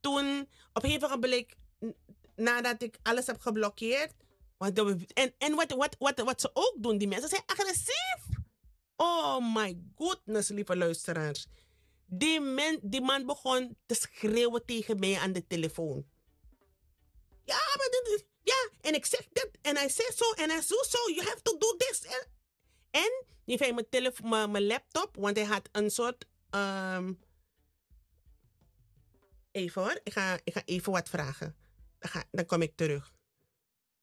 toen, op een gegeven moment, nadat ik alles heb geblokkeerd. En wat ze ook doen, die mensen zijn agressief. Oh my goodness, lieve luisteraars. Die man begon te schreeuwen tegen mij aan de telefoon. Ja, maar ja, en ik zeg dat, en hij zegt zo, en hij zo, you have to do this. En die heeft mijn telefoon, mijn laptop, want hij had een soort, even hoor, ik ga even wat vragen. Dan kom ik terug.